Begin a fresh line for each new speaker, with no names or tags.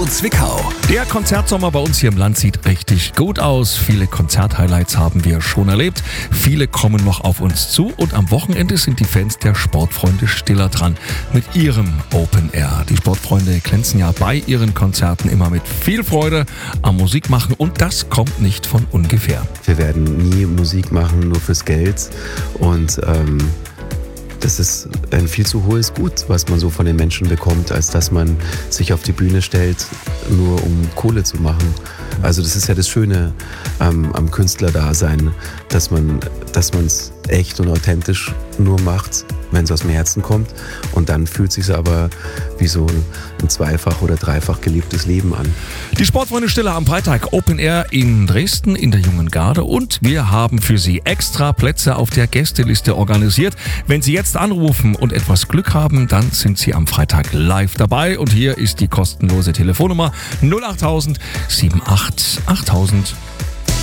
Zwickau.
Der Konzertsommer bei uns hier im Land sieht richtig gut aus. Viele Konzerthighlights haben wir schon erlebt. Viele kommen noch auf uns zu. Und am Wochenende sind die Fans der Sportfreunde Stiller dran mit ihrem Open Air. Die Sportfreunde glänzen ja bei ihren Konzerten immer mit viel Freude am Musikmachen. Und das kommt nicht von ungefähr.
Wir werden nie Musik machen, nur fürs Geld. Und das ist ein viel zu hohes Gut, was man so von den Menschen bekommt, als dass man sich auf die Bühne stellt, nur um Kohle zu machen. Also das ist ja das Schöne am Künstlerdasein, dass man es echt und authentisch nur macht, wenn es aus dem Herzen kommt. Und dann fühlt es sich aber wie so ein zweifach oder dreifach gelebtes Leben an.
Die Sportfreunde Stiller am Freitag Open Air in Dresden in der Jungen Garde. Und wir haben für Sie extra Plätze auf der Gästeliste organisiert. Wenn Sie jetzt anrufen und etwas Glück haben, dann sind Sie am Freitag live dabei. Und hier ist die kostenlose Telefonnummer 08000 78 8000.